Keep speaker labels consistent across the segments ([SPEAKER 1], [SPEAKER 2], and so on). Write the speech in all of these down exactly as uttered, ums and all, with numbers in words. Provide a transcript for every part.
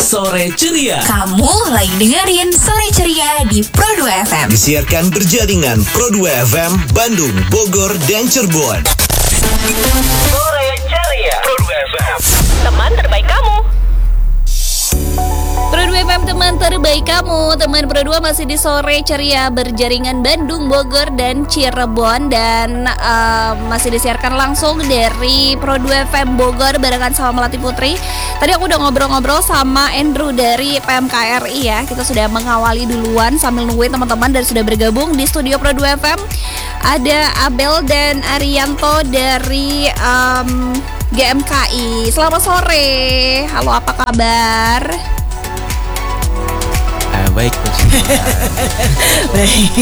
[SPEAKER 1] Sore Ceria.
[SPEAKER 2] Kamu lagi dengerin Sore Ceria di Pro dua F M.
[SPEAKER 3] Disiarkan berjaringan Pro dua F M Bandung, Bogor, dan Cirebon.
[SPEAKER 4] Sore Ceria Pro dua F M, teman terbaik kamu.
[SPEAKER 5] Pro dua F M, teman terbaik kamu. Teman Pro dua masih di Sore Ceria berjaringan Bandung, Bogor, dan Cirebon. Dan uh, masih disiarkan langsung dari Pro dua F M Bogor barengan sama Melati Putri. Tadi aku udah ngobrol-ngobrol sama Andrew dari P M K R I ya. Kita sudah mengawali duluan sambil nungguin teman-teman dan sudah bergabung di studio Pro dua F M. Ada Abel dan Arianto dari um, G M K I. Selamat sore. Halo, apa kabar?
[SPEAKER 6] Uh, baik,
[SPEAKER 5] baik.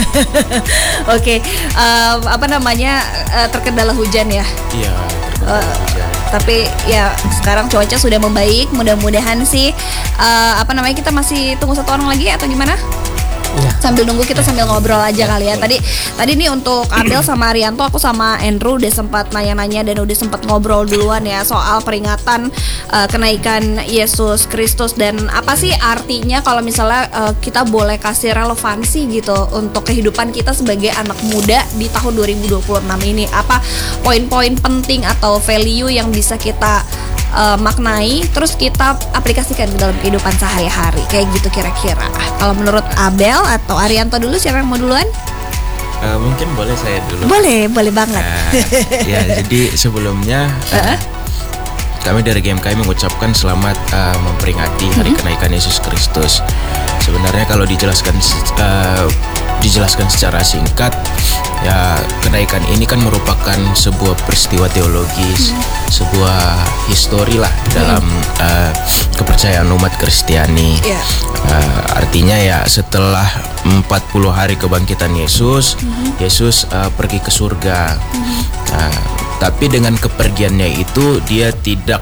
[SPEAKER 5] Oke, um, apa namanya uh, terkendala hujan ya?
[SPEAKER 6] Iya.
[SPEAKER 5] Uh, tapi ya sekarang cuaca sudah membaik. Mudah-mudahan sih uh, apa namanya kita masih tunggu satu orang lagi atau gimana? Ya. Sambil nunggu kita sambil ngobrol aja kali ya. Tadi tadi nih untuk Abel sama Arianto, aku sama Andrew udah sempat nanya-nanya dan udah sempat ngobrol duluan ya soal peringatan uh, kenaikan Yesus Kristus dan apa sih artinya kalau misalnya uh, kita boleh kasih relevansi gitu untuk kehidupan kita sebagai anak muda di tahun dua ribu dua puluh enam ini. Apa poin-poin penting atau value yang bisa kita uh, maknai terus kita aplikasikan dalam kehidupan sehari-hari kayak gitu kira-kira. Kalau menurut Abel atau Arianto dulu, siapa yang mau duluan?
[SPEAKER 6] Uh, mungkin boleh saya dulu.
[SPEAKER 5] Boleh, boleh banget.
[SPEAKER 6] Uh, ya, jadi sebelumnya uh, kami dari G M K I mengucapkan selamat uh, memperingati Hari uh-huh. Kenaikan Yesus Kristus. Sebenarnya kalau dijelaskan uh, dijelaskan secara singkat, ya kenaikan ini kan merupakan sebuah peristiwa teologis, hmm. sebuah histori lah hmm. dalam uh, kepercayaan umat Kristiani. Yeah. Uh, artinya ya setelah empat puluh hari kebangkitan Yesus, hmm. Yesus uh, pergi ke surga. Hmm. Uh, tapi dengan kepergiannya itu dia tidak,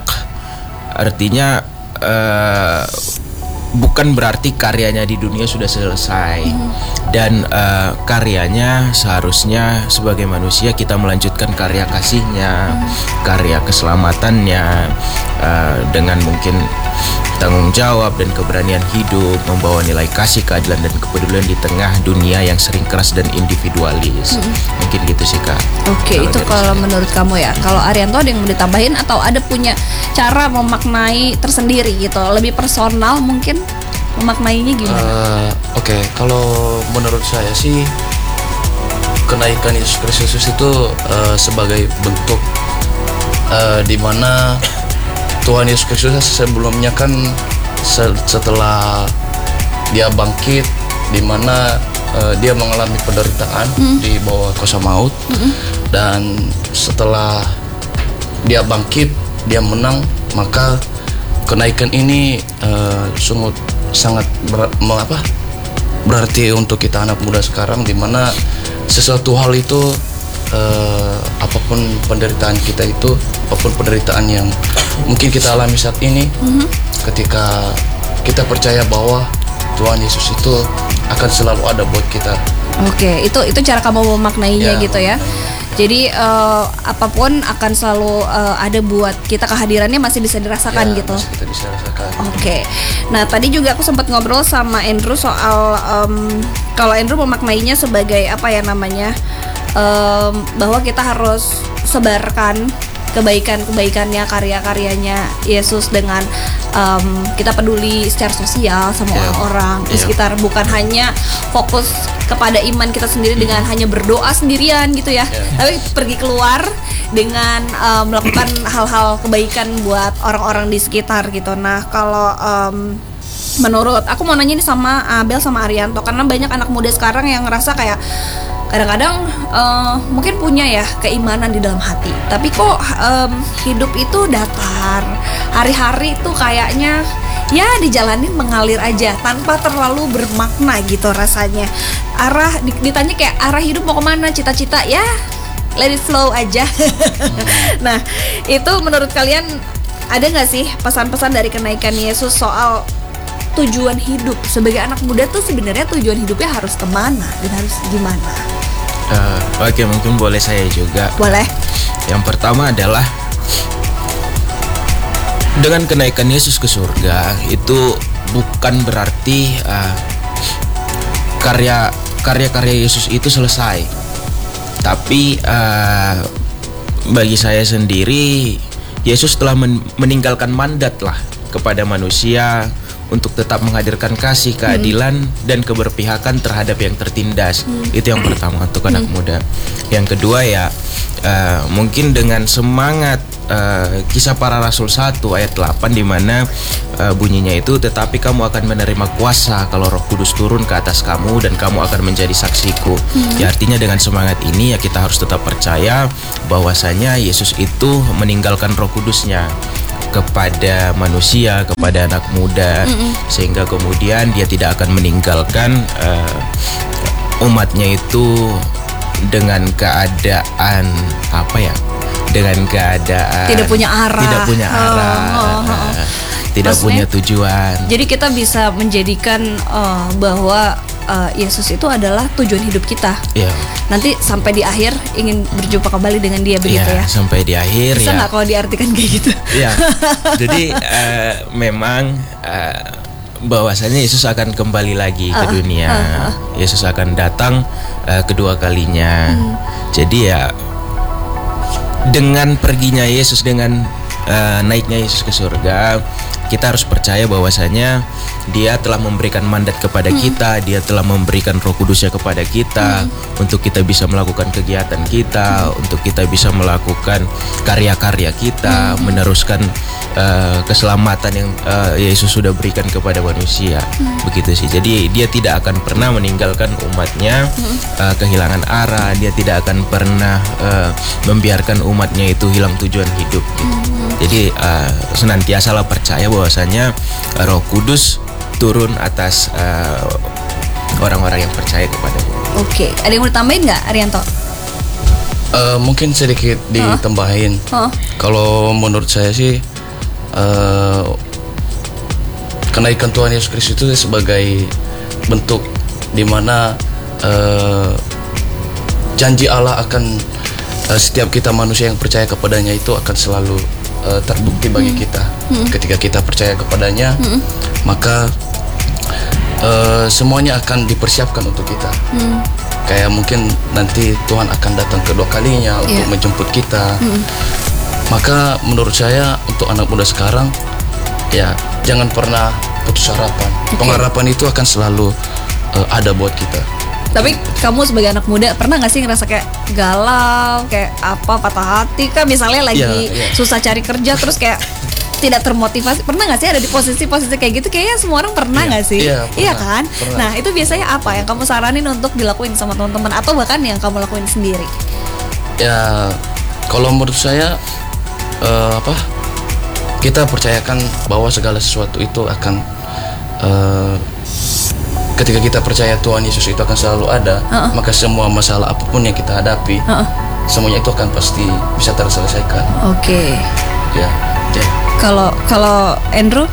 [SPEAKER 6] artinya uh, bukan berarti karyanya di dunia sudah selesai. Mm. Dan uh, karyanya seharusnya sebagai manusia kita melanjutkan karya kasihnya, mm. karya keselamatannya uh, dengan mungkin tanggung jawab dan keberanian hidup, membawa nilai kasih, keadilan dan kepedulian di tengah dunia yang sering keras dan individualis. Mm. Mungkin gitu sih Kak.
[SPEAKER 5] Oke, okay, itu kalau saya. Menurut kamu ya. Kalau Arianto ada yang mau ditambahin atau ada punya cara memaknai tersendiri gitu, lebih personal mungkin memaknainya gimana?
[SPEAKER 7] Uh, Oke, okay. Kalau menurut saya sih kenaikan Yesus Kristus itu uh, sebagai bentuk uh, di mana Tuhan Yesus Kristus sebelumnya kan setelah dia bangkit, di mana uh, dia mengalami penderitaan mm. di bawah kuasa maut, mm-hmm. dan setelah dia bangkit, dia menang, maka kenaikan ini uh, sungguh sangat ber, apa, berarti untuk kita anak muda sekarang, di mana sesuatu hal itu uh, apapun penderitaan kita itu, apapun penderitaan yang mungkin kita alami saat ini, mm-hmm. ketika kita percaya bahwa Tuhan Yesus itu akan selalu ada buat kita.
[SPEAKER 5] Oke, itu itu cara kamu memaknainya ya, gitu ya. Jadi uh, apapun akan selalu uh, ada buat kita, kehadirannya masih bisa dirasakan ya, gitu.
[SPEAKER 7] Masih kita bisa rasakan.
[SPEAKER 5] Oke. Nah tadi juga aku sempat ngobrol sama Andrew soal um, kalau Andrew memaknainya sebagai apa ya namanya, um, bahwa kita harus sebarkan kebaikan-kebaikannya, karya-karyanya Yesus dengan um, kita peduli secara sosial sama yeah. orang-orang di yeah. sekitar, bukan hanya fokus kepada iman kita sendiri mm. dengan hanya berdoa sendirian gitu ya, yeah. tapi pergi keluar dengan um, melakukan hal-hal kebaikan buat orang-orang di sekitar gitu. Nah kalau um, menurut aku mau nanya nih sama Abel sama Arianto, karena banyak anak muda sekarang yang ngerasa kayak kadang-kadang uh, mungkin punya ya keimanan di dalam hati, tapi kok um, hidup itu datar, hari-hari itu kayaknya ya dijalanin mengalir aja tanpa terlalu bermakna gitu rasanya. Arah ditanya kayak arah hidup mau kemana, cita-cita ya let it flow aja. Nah itu menurut kalian ada nggak sih pesan-pesan dari kenaikan Yesus soal tujuan hidup sebagai anak muda tuh sebenarnya tujuan hidupnya harus kemana dan harus gimana?
[SPEAKER 6] Uh, Oke, okay, mungkin boleh saya juga.
[SPEAKER 5] Boleh.
[SPEAKER 6] Yang pertama adalah Dengan kenaikan Yesus ke surga itu bukan berarti uh, karya karya-karya Yesus itu selesai. Tapi uh, bagi saya sendiri, Yesus telah men- meninggalkan mandat lah kepada manusia untuk tetap menghadirkan kasih, keadilan, hmm. dan keberpihakan terhadap yang tertindas. Hmm. Itu yang pertama untuk hmm. anak muda. Yang kedua ya, uh, mungkin dengan semangat uh, Kisah Para Rasul satu ayat delapan, di mana uh, bunyinya itu, tetapi kamu akan menerima kuasa kalau Roh Kudus turun ke atas kamu dan kamu akan menjadi saksiku. Hmm. Ya, artinya dengan semangat ini ya kita harus tetap percaya bahwasanya Yesus itu meninggalkan Roh Kudusnya kepada manusia, kepada anak muda, mm-mm. sehingga kemudian dia tidak akan meninggalkan uh, umatnya itu dengan keadaan apa ya, dengan keadaan
[SPEAKER 5] tidak punya arah,
[SPEAKER 6] tidak punya arah,
[SPEAKER 5] oh, oh, oh.
[SPEAKER 6] Uh, tidak Maksudnya, punya tujuan.
[SPEAKER 5] Jadi kita bisa menjadikan uh, bahwa uh, Yesus itu adalah tujuan hidup kita.
[SPEAKER 6] Yeah.
[SPEAKER 5] Nanti sampai di akhir ingin berjumpa kembali dengan Dia, begitu
[SPEAKER 6] yeah,
[SPEAKER 5] ya.
[SPEAKER 6] Sampai di akhir.
[SPEAKER 5] Bisa
[SPEAKER 6] ya.
[SPEAKER 5] nggak kalau diartikan kayak gitu?
[SPEAKER 6] Ya. Jadi uh, memang uh, bahwasanya Yesus akan kembali lagi uh, ke dunia. Uh, uh. Yesus akan datang uh, kedua kalinya. Hmm. Jadi ya dengan perginya Yesus, dengan uh, naiknya Yesus ke surga, kita harus percaya bahwasanya Dia telah memberikan mandat kepada hmm. kita, Dia telah memberikan Roh Kudusnya kepada kita, hmm. untuk kita bisa melakukan kegiatan kita, hmm. untuk kita bisa melakukan karya-karya kita, hmm. meneruskan uh, keselamatan yang uh, Yesus sudah berikan kepada manusia. Hmm. Begitu sih. Jadi Dia tidak akan pernah meninggalkan umatnya hmm. uh, kehilangan arah. Dia tidak akan pernah uh, membiarkan umatnya itu hilang tujuan hidup. Gitu. Hmm. Jadi uh, senantiasalah percaya bahwasanya uh, Roh Kudus turun atas uh, orang-orang yang percaya kepada Dia.
[SPEAKER 5] Oke, ada yang mau ditambahin nggak, Arianto?
[SPEAKER 7] Uh, mungkin sedikit ditambahin.
[SPEAKER 5] Huh? Huh?
[SPEAKER 7] Kalau menurut saya sih uh, kenaikan Tuhan Yesus Kristus itu sebagai bentuk di mana uh, janji Allah akan uh, setiap kita manusia yang percaya kepadanya itu akan selalu uh, terbukti bagi hmm. kita. Hmm. Ketika kita percaya kepadanya, hmm. maka Uh, semuanya akan dipersiapkan untuk kita. Hmm. Kayak mungkin nanti Tuhan akan datang kedua kalinya yeah. untuk menjemput kita. Hmm. Maka menurut saya untuk anak muda sekarang, ya jangan pernah putus harapan. Okay. Pengharapan itu akan selalu uh, ada buat kita.
[SPEAKER 5] Tapi kamu sebagai anak muda pernah nggak sih ngerasa kayak galau, kayak apa, patah hati? Kan misalnya lagi yeah, yeah. susah cari kerja terus kayak tidak termotivasi, pernah nggak sih ada di posisi-posisi kayak gitu? Kayaknya semua orang pernah nggak sih?
[SPEAKER 7] Iya,
[SPEAKER 5] iya kan?
[SPEAKER 7] Pernah.
[SPEAKER 5] Nah itu biasanya apa yang kamu saranin untuk dilakuin sama teman-teman atau bahkan yang kamu lakuin sendiri?
[SPEAKER 7] Ya kalau menurut saya uh, apa? Kita percayakan bahwa segala sesuatu itu akan uh, ketika kita percaya Tuhan Yesus itu akan selalu ada, uh-uh. maka semua masalah apapun yang kita hadapi, uh-uh. semuanya itu akan pasti bisa terselesaikan.
[SPEAKER 5] Oke. Okay.
[SPEAKER 7] Ya. ya.
[SPEAKER 5] Kalau kalau Andrew?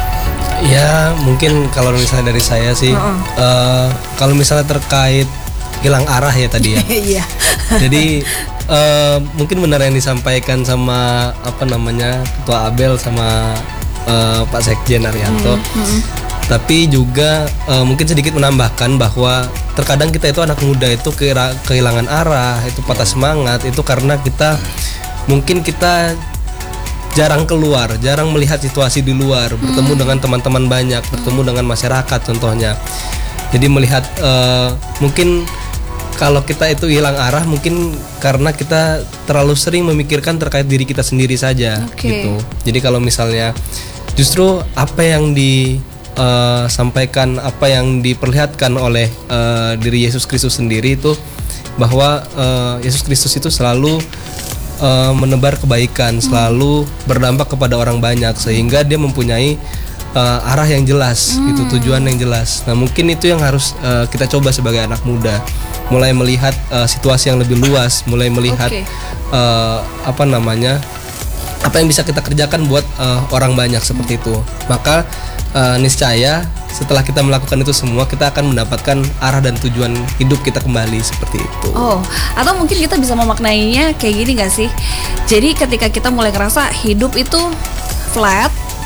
[SPEAKER 1] Ya mungkin kalau misalnya dari saya sih, uh-uh. uh, kalau misalnya terkait hilang arah ya tadi ya.
[SPEAKER 5] Iya.
[SPEAKER 1] Jadi uh, mungkin benar yang disampaikan sama apa namanya Ketua Abel sama uh, Pak Sekjen Arianto. Hmm, hmm. Tapi juga uh, mungkin sedikit menambahkan bahwa terkadang kita itu anak muda itu kehilangan arah, itu patah semangat, itu karena kita mungkin kita jarang keluar, jarang melihat situasi di luar, bertemu hmm. dengan teman-teman banyak, bertemu dengan masyarakat contohnya. Jadi melihat uh, mungkin kalau kita itu hilang arah mungkin karena kita terlalu sering memikirkan terkait diri kita sendiri saja, okay. gitu. Jadi kalau misalnya justru apa yang disampaikan, uh, apa yang diperlihatkan oleh uh, diri Yesus Kristus sendiri itu bahwa uh, Yesus Kristus itu selalu Uh, menebar kebaikan, selalu berdampak kepada orang banyak sehingga dia mempunyai uh, arah yang jelas, hmm. gitu, tujuan yang jelas. Nah mungkin itu yang harus uh, kita coba sebagai anak muda, mulai melihat uh, situasi yang lebih luas, mulai melihat okay. uh, apa namanya apa yang bisa kita kerjakan buat uh, orang banyak seperti itu. Maka uh, niscaya setelah kita melakukan itu semua, kita akan mendapatkan arah dan tujuan hidup kita kembali seperti itu.
[SPEAKER 5] Oh, atau mungkin kita bisa memaknainya kayak gini gak sih? Jadi ketika kita mulai ngerasa hidup itu flat,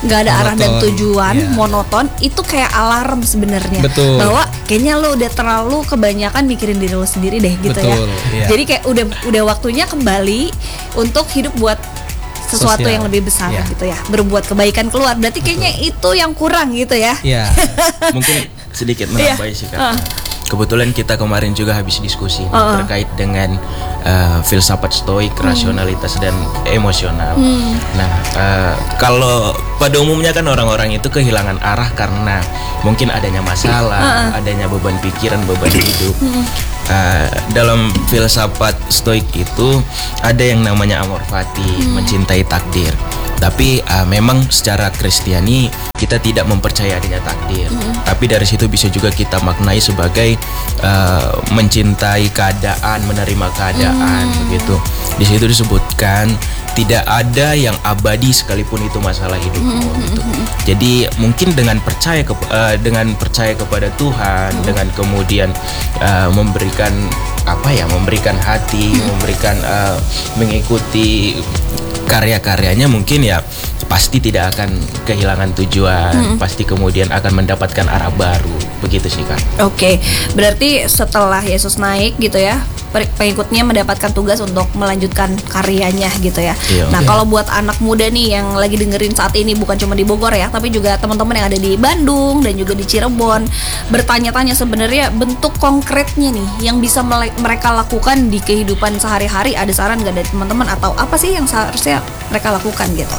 [SPEAKER 5] nggak ada arah dan
[SPEAKER 1] Monoton,
[SPEAKER 5] tujuan,
[SPEAKER 1] iya.
[SPEAKER 5] monoton, itu kayak alarm sebenarnya.
[SPEAKER 1] Betul.
[SPEAKER 5] Bahwa kayaknya lo udah terlalu kebanyakan mikirin diri lo sendiri deh gitu.
[SPEAKER 1] Betul,
[SPEAKER 5] ya.
[SPEAKER 1] iya.
[SPEAKER 5] Jadi kayak udah udah waktunya kembali untuk hidup buat sesuatu
[SPEAKER 1] Sosial.
[SPEAKER 5] yang lebih besar
[SPEAKER 1] Iya.
[SPEAKER 5] gitu ya. Berbuat kebaikan keluar. Berarti kayaknya itu yang kurang gitu ya.
[SPEAKER 1] Iya.
[SPEAKER 6] Mungkin sedikit
[SPEAKER 5] Iya.
[SPEAKER 6] menambah sih
[SPEAKER 5] Ah.
[SPEAKER 6] Kak. Kebetulan kita kemarin juga habis diskusi nih,
[SPEAKER 5] Uh-uh.
[SPEAKER 6] terkait dengan uh, filsafat stoik, rasionalitas dan emosional. Nah, uh, kalau pada umumnya kan orang-orang itu kehilangan arah karena mungkin adanya masalah, adanya beban pikiran, beban hidup. Uh, dalam filsafat stoik itu ada yang namanya amor fati, mencintai takdir. Tapi uh, memang secara Kristiani kita tidak mempercayai adanya takdir. Tapi dari situ bisa juga kita maknai sebagai uh, mencintai keadaan, menerima keadaan, begitu. Di situ disebutkan tidak ada yang abadi sekalipun itu masalah hidupmu. Gitu. Jadi mungkin dengan percaya ke, uh, dengan percaya kepada Tuhan, dengan kemudian uh, memberikan apa ya, memberikan hati, memberikan uh, mengikuti karya-karyanya, mungkin ya pasti tidak akan kehilangan tujuan, pasti kemudian akan mendapatkan arah baru, begitu sih Kak.
[SPEAKER 5] Oke, berarti setelah Yesus naik gitu ya, per- pengikutnya mendapatkan tugas untuk melanjutkan karyanya gitu ya.
[SPEAKER 6] Iya.
[SPEAKER 5] Nah, kalau buat anak muda nih yang lagi dengerin saat ini, bukan cuma di Bogor ya, tapi juga teman-teman yang ada di Bandung dan juga di Cirebon, bertanya-tanya sebenarnya bentuk konkretnya nih yang bisa mele- mereka lakukan di kehidupan sehari-hari. Ada saran nggak dari teman-teman atau apa sih yang seharusnya mereka lakukan gitu?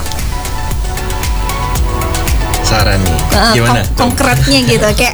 [SPEAKER 6] Saran nih,
[SPEAKER 5] Uh,
[SPEAKER 6] gimana?
[SPEAKER 5] kon- konkretnya gitu, kayak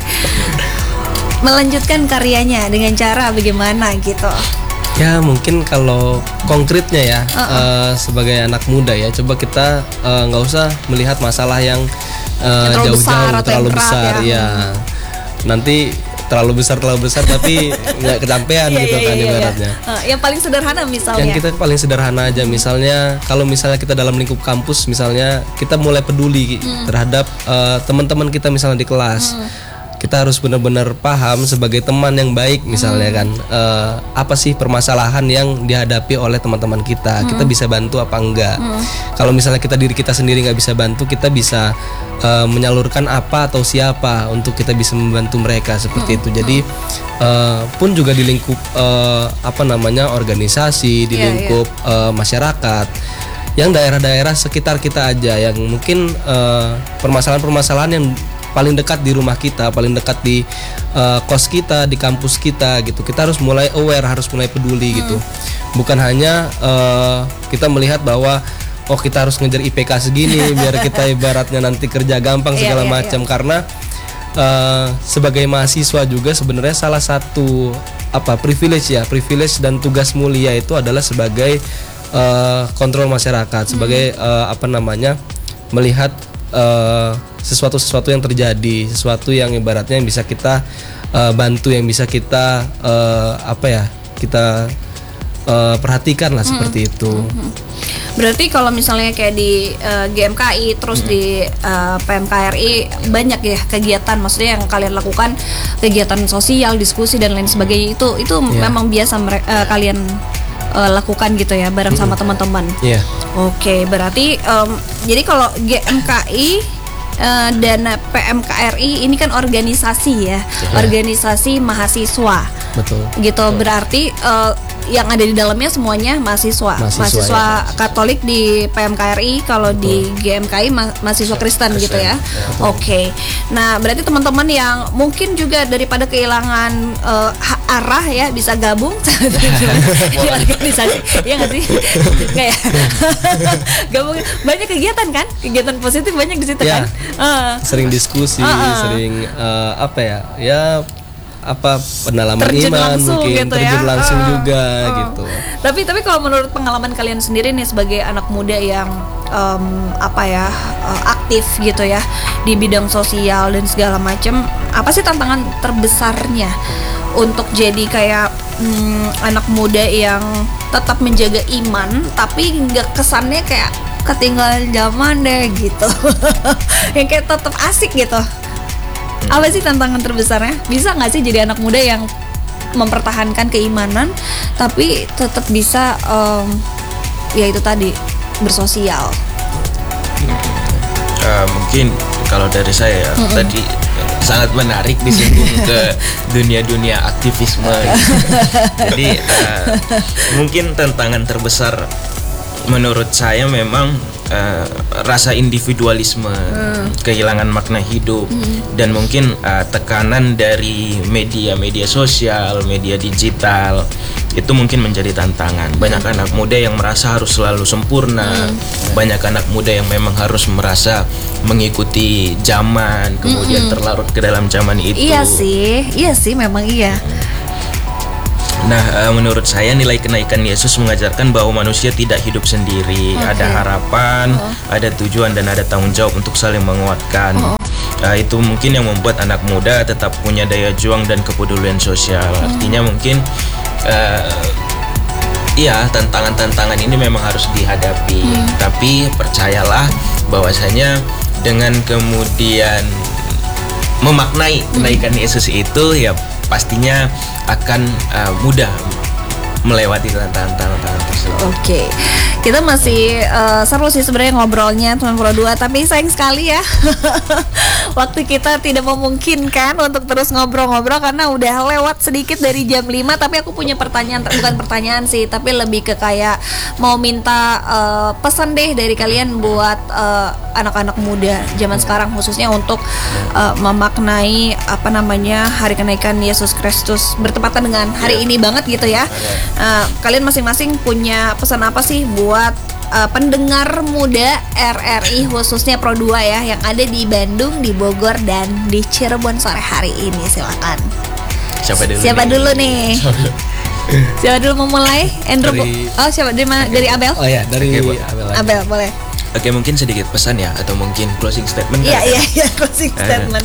[SPEAKER 5] melanjutkan karyanya dengan cara bagaimana gitu.
[SPEAKER 1] Ya mungkin kalau konkretnya ya eh, sebagai anak muda ya, coba kita eh, nggak usah melihat masalah yang eh,
[SPEAKER 5] Yang terlalu besar
[SPEAKER 1] jauh-jauh
[SPEAKER 5] atau
[SPEAKER 1] terlalu
[SPEAKER 5] yang berat
[SPEAKER 1] besar
[SPEAKER 5] ya.
[SPEAKER 1] ya. Nanti terlalu besar terlalu besar tapi nggak kecapean
[SPEAKER 5] Iya,
[SPEAKER 1] gitu
[SPEAKER 5] iya,
[SPEAKER 1] kan
[SPEAKER 5] iya, iya.
[SPEAKER 1] ibaratnya.
[SPEAKER 5] Uh, yang paling sederhana misalnya.
[SPEAKER 1] Yang kita paling sederhana aja, misalnya kalau misalnya kita dalam lingkup kampus, misalnya kita mulai peduli terhadap eh, teman-teman kita misalnya di kelas. Kita harus benar-benar paham sebagai teman yang baik misalnya kan, eh, apa sih permasalahan yang dihadapi oleh teman-teman kita, kita bisa bantu apa enggak. Kalau misalnya kita diri kita sendiri nggak bisa bantu, kita bisa eh, menyalurkan apa atau siapa untuk kita bisa membantu mereka seperti itu. Jadi eh, pun juga di lingkup eh, apa namanya organisasi, di
[SPEAKER 5] Iya,
[SPEAKER 1] lingkup eh, masyarakat, yang daerah-daerah sekitar kita aja yang mungkin eh, permasalahan-permasalahan yang paling dekat di rumah kita, paling dekat di uh, kos kita, di kampus kita gitu. Kita harus mulai aware, harus mulai peduli gitu. Bukan hanya uh, kita melihat bahwa oh kita harus ngejar I P K segini biar kita ibaratnya nanti kerja gampang
[SPEAKER 5] Iya,
[SPEAKER 1] segala
[SPEAKER 5] iya,
[SPEAKER 1] macam, karena uh, sebagai mahasiswa juga sebenarnya salah satu apa privilege ya, privilege dan tugas mulia itu adalah sebagai uh, kontrol masyarakat, sebagai uh, apa namanya melihat uh, sesuatu-sesuatu yang terjadi, sesuatu yang ibaratnya yang bisa kita uh, bantu, yang bisa kita uh, apa ya kita uh, perhatikan lah seperti itu.
[SPEAKER 5] Berarti kalau misalnya kayak di uh, G M K I terus di uh, P M K R I banyak ya kegiatan, maksudnya yang kalian lakukan kegiatan sosial, diskusi dan lain sebagainya, itu itu
[SPEAKER 1] Iya.
[SPEAKER 5] memang biasa mere- uh, kalian uh, lakukan gitu ya bareng sama teman-teman.
[SPEAKER 1] Iya.
[SPEAKER 5] Oke, berarti um, jadi kalau G M K I uh, dan P M K R I ini kan organisasi ya, organisasi mahasiswa.
[SPEAKER 1] Betul.
[SPEAKER 5] Gitu, berarti uh, yang ada di dalamnya semuanya mahasiswa.
[SPEAKER 1] Mahasiswa,
[SPEAKER 5] Mahasiswa
[SPEAKER 1] ya.
[SPEAKER 5] Katolik di P M K R I, kalau di G M K I ma- mahasiswa Kristen gitu ya. Oke. Nah, berarti teman-teman yang mungkin juga daripada kehilangan uh, ha- arah ya, bisa gabung di organisasi. Iya nggak sih? Kayak gabung, banyak kegiatan kan? Kegiatan positif banyak di situ
[SPEAKER 1] Ya.
[SPEAKER 5] kan? Uh,
[SPEAKER 1] Sering diskusi,
[SPEAKER 5] Uh-uh.
[SPEAKER 1] sering uh, apa ya? Ya apa pendalaman
[SPEAKER 5] terjun
[SPEAKER 1] iman
[SPEAKER 5] langsung
[SPEAKER 1] mungkin
[SPEAKER 5] gitu
[SPEAKER 1] terjun
[SPEAKER 5] ya.
[SPEAKER 1] langsung
[SPEAKER 5] Uh,
[SPEAKER 1] juga
[SPEAKER 5] uh.
[SPEAKER 1] gitu.
[SPEAKER 5] Tapi tapi kalau menurut pengalaman kalian sendiri nih sebagai anak muda yang em, apa ya eh, aktif gitu ya di bidang sosial dan segala macam, apa sih tantangan terbesarnya untuk jadi kayak mm, anak muda yang tetap menjaga iman tapi nggak kesannya kayak ketinggalan zaman deh gitu, yang kayak tetap asik gitu. Apa sih tantangan terbesarnya? Bisa nggak sih jadi anak muda yang mempertahankan keimanan tapi tetap bisa um, ya itu tadi bersosial?
[SPEAKER 6] Uh, mungkin kalau dari saya ya, mm-hmm. tadi sangat menarik disinggung ke dunia-dunia aktivisme. Jadi uh, mungkin tantangan terbesar menurut saya memang uh, rasa individualisme, mm. kehilangan makna hidup, mm. dan mungkin uh, tekanan dari media-media sosial, media digital. Itu mungkin menjadi tantangan. Banyak hmm. anak muda yang merasa harus selalu sempurna. hmm. Banyak anak muda yang memang harus merasa mengikuti zaman, kemudian hmm. terlarut ke dalam zaman itu.
[SPEAKER 5] Iya sih, iya sih memang iya.
[SPEAKER 6] Nah, menurut saya nilai kenaikan Yesus mengajarkan bahwa manusia tidak hidup sendiri. Okay. Ada harapan, oh. ada tujuan, dan ada tanggung jawab untuk saling menguatkan. oh. Uh, itu mungkin yang membuat anak muda tetap punya daya juang dan kepedulian sosial. oh. Artinya mungkin Uh, iya, tantangan-tantangan ini memang harus dihadapi. hmm. Tapi percayalah bahwasanya dengan kemudian memaknai kenaikan hmm. Yesus itu, ya pastinya akan uh, mudah melewati tantangan-tantangan tersebut.
[SPEAKER 5] Oke, okay. Kita masih uh, seru sih sebenarnya ngobrolnya teman Pro dua, tapi sayang sekali ya waktu kita tidak memungkinkan untuk terus ngobrol-ngobrol karena udah lewat sedikit dari jam lima. Tapi aku punya pertanyaan, bukan pertanyaan sih, tapi lebih ke kayak mau minta uh, pesan deh dari kalian buat uh, anak-anak muda zaman sekarang, khususnya untuk uh, memaknai apa namanya hari kenaikan Yesus Kristus bertepatan dengan hari ini banget gitu ya. Uh, kalian masing-masing punya pesan apa sih buat uh, pendengar muda R R I, khususnya Pro dua ya, yang ada di Bandung, di Bogor, dan di Cirebon sore hari ini? Silakan.
[SPEAKER 6] Siapa dulu?
[SPEAKER 5] Siapa
[SPEAKER 6] nih?
[SPEAKER 5] dulu nih? Siapa dulu mau mulai? Andrew. Dari, oh siapa dari mana? Dari Abel?
[SPEAKER 1] Oh ya, dari
[SPEAKER 6] okay,
[SPEAKER 1] Abel.
[SPEAKER 5] Abel boleh.
[SPEAKER 6] Oke, mungkin sedikit pesan ya, atau mungkin closing statement.
[SPEAKER 5] Iya iya iya, closing statement.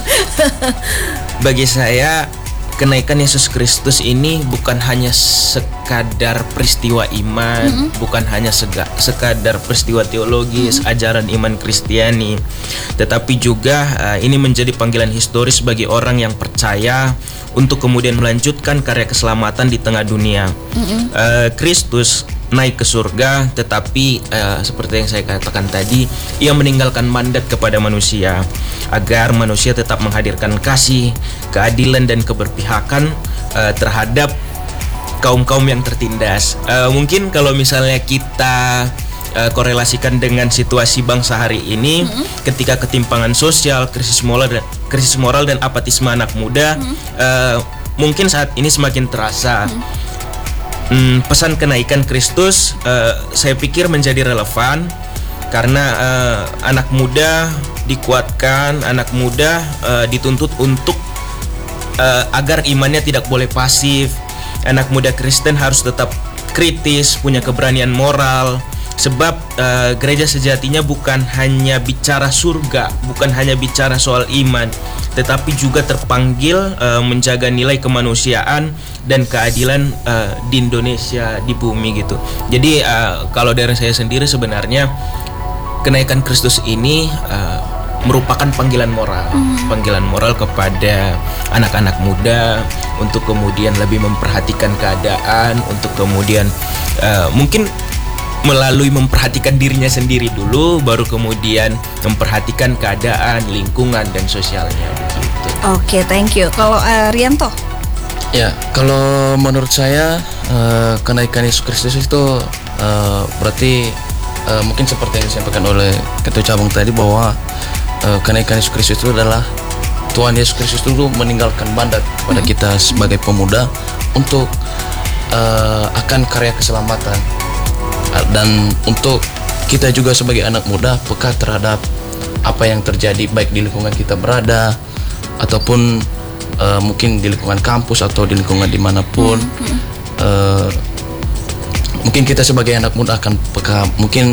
[SPEAKER 6] Bagi saya, kenaikan Yesus Kristus ini bukan hanya sekadar peristiwa iman, mm-hmm. bukan hanya sega, sekadar peristiwa teologis, mm-hmm. ajaran iman Kristiani, tetapi juga uh, ini menjadi panggilan historis bagi orang yang percaya untuk kemudian melanjutkan karya keselamatan di tengah dunia. mm-hmm. uh, Kristus naik ke surga, tetapi uh, seperti yang saya katakan tadi, ia meninggalkan mandat kepada manusia agar manusia tetap menghadirkan kasih, keadilan, dan keberpihakan uh, terhadap kaum-kaum yang tertindas. Uh, mungkin kalau misalnya kita uh, korelasikan dengan situasi bangsa hari ini, mm-hmm. ketika ketimpangan sosial, krisis moral dan krisis moral dan apatisme anak muda, mm-hmm. uh, mungkin saat ini semakin terasa. Mm-hmm. Hmm, pesan kenaikan Kristus uh, saya pikir menjadi relevan karena uh, anak muda dikuatkan, anak muda uh, dituntut untuk uh, agar imannya tidak boleh pasif. Anak muda Kristen harus tetap kritis, punya keberanian moral, sebab uh, gereja sejatinya bukan hanya bicara surga, bukan hanya bicara soal iman, tetapi juga terpanggil uh, menjaga nilai kemanusiaan dan keadilan uh, di Indonesia, di bumi gitu. Jadi uh, kalau dari saya sendiri sebenarnya kenaikan Kristus ini uh, merupakan panggilan moral, mm. panggilan moral kepada anak-anak muda untuk kemudian lebih memperhatikan keadaan, untuk kemudian uh, mungkin melalui memperhatikan dirinya sendiri dulu, baru kemudian memperhatikan keadaan, lingkungan, dan sosialnya begitu.
[SPEAKER 5] Oke, okay, thank you. Kalau uh, Rianto?
[SPEAKER 7] Ya, kalau menurut saya uh, kenaikan Yesus Kristus itu uh, berarti uh, mungkin seperti yang disampaikan oleh Ketua Cabang tadi, bahwa uh, kenaikan Yesus Kristus itu adalah Tuhan Yesus Kristus itu meninggalkan mandat kepada hmm. kita sebagai pemuda untuk uh, akan karya keselamatan. Dan untuk kita juga sebagai anak muda peka terhadap apa yang terjadi baik di lingkungan kita berada ataupun uh, mungkin di lingkungan kampus atau di lingkungan dimanapun. mm-hmm. uh, mungkin kita sebagai anak muda akan peka mungkin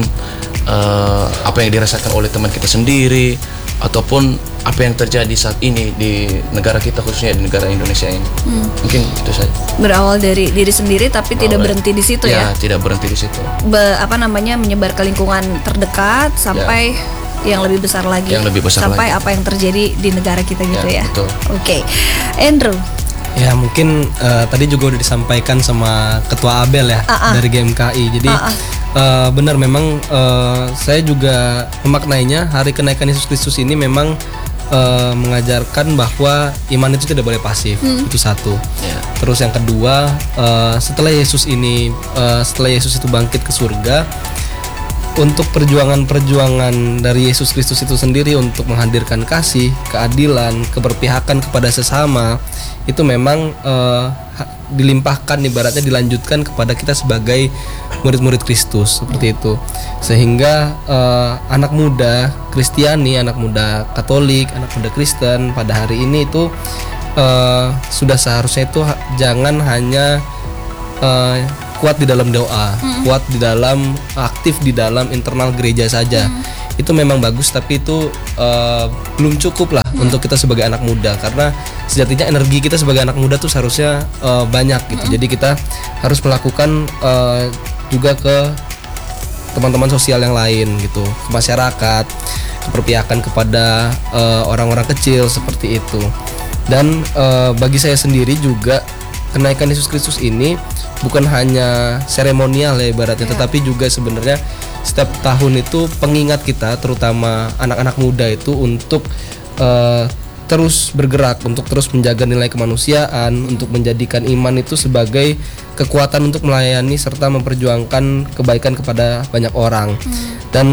[SPEAKER 7] uh, apa yang dirasakan oleh teman kita sendiri ataupun apa yang terjadi saat ini di negara kita, khususnya di negara Indonesia ini. Hmm. Mungkin itu saja.
[SPEAKER 5] Berawal dari diri sendiri tapi Berawal tidak berhenti di situ ya.
[SPEAKER 7] Ya, tidak berhenti di situ.
[SPEAKER 5] Be, apa namanya menyebar ke lingkungan terdekat sampai ya. yang lebih besar lagi.
[SPEAKER 7] Yang lebih besar
[SPEAKER 5] sampai
[SPEAKER 7] lagi.
[SPEAKER 5] apa yang terjadi di negara kita gitu ya.
[SPEAKER 7] ya. Betul.
[SPEAKER 5] Oke. Okay. Andrew.
[SPEAKER 1] Ya mungkin uh, tadi juga udah disampaikan sama Ketua Abel ya, uh-uh. dari G M K I. Jadi uh-uh. Uh, benar memang uh, saya juga memaknainya hari kenaikan Yesus Kristus ini memang uh, mengajarkan bahwa iman itu tidak boleh pasif. hmm. Itu satu.
[SPEAKER 6] Ya.
[SPEAKER 1] Terus yang kedua, uh, setelah Yesus ini uh, setelah Yesus itu bangkit ke surga, untuk perjuangan-perjuangan dari Yesus Kristus itu sendiri untuk menghadirkan kasih, keadilan, keberpihakan kepada sesama, itu memang uh, dilimpahkan, ibaratnya dilanjutkan kepada kita sebagai murid-murid Kristus, seperti itu. Sehingga uh, anak muda Kristiani, anak muda Katolik, anak muda Kristen pada hari ini itu uh, sudah seharusnya itu ha- jangan hanya uh, kuat di dalam doa, hmm. kuat di dalam aktif di dalam internal gereja saja. Hmm. Itu memang bagus, tapi itu uh, belum cukup lah hmm. untuk kita sebagai anak muda, karena sejatinya energi kita sebagai anak muda tuh seharusnya uh, banyak gitu. Hmm. Jadi kita harus melakukan uh, juga ke teman-teman sosial yang lain gitu, ke masyarakat, keberpihakan kepada uh, orang-orang kecil seperti itu. Dan uh, bagi saya sendiri juga kenaikan Yesus Kristus ini bukan hanya seremonial ya ibaratnya, yeah. tetapi juga sebenarnya setiap tahun itu pengingat kita, terutama anak-anak muda itu untuk uh, terus bergerak, untuk terus menjaga nilai kemanusiaan, untuk menjadikan iman itu sebagai kekuatan untuk melayani serta memperjuangkan kebaikan kepada banyak orang. hmm. Dan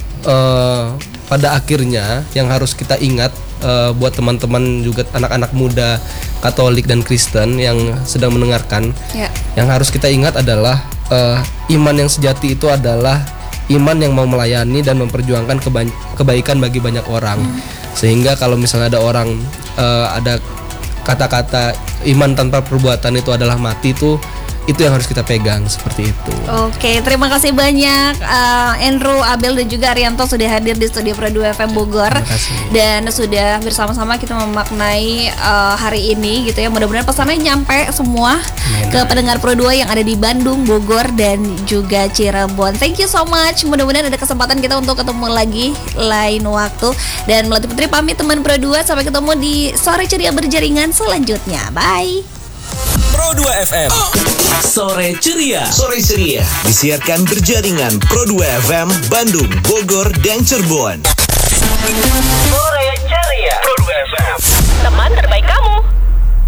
[SPEAKER 1] uh, pada akhirnya yang harus kita ingat uh, buat teman-teman juga anak-anak muda Katolik dan Kristen yang sedang mendengarkan, yeah. yang harus kita ingat adalah uh, iman yang sejati itu adalah iman yang mau melayani dan memperjuangkan keba- kebaikan bagi banyak orang. hmm. Sehingga kalau misalnya ada orang uh, ada kata-kata iman tanpa perbuatan itu adalah mati, itu itu yang harus kita pegang, seperti itu.
[SPEAKER 5] Oke, terima kasih banyak uh, Andrew, Abel dan juga Arianto sudah hadir di studio Pro dua F M Bogor.
[SPEAKER 1] Terima kasih.
[SPEAKER 5] Dan sudah bersama-sama kita memaknai uh, hari ini gitu ya. Mudah-mudahan pesannya nyampe semua Amin. Ke pendengar Pro dua yang ada di Bandung, Bogor dan juga Cirebon. Thank you so much. Mudah-mudahan ada kesempatan kita untuk ketemu lagi lain waktu. Dan Melati Putri pamit teman Pro dua, sampai ketemu di Sore Ceria Berjaringan selanjutnya. Bye.
[SPEAKER 3] Pro dua F M Sore Ceria. Sore Ceria disiarkan berjaringan Pro dua F M Bandung, Bogor dan Cirebon.
[SPEAKER 4] Sore Ceria Pro dua F M, teman terbaik kamu.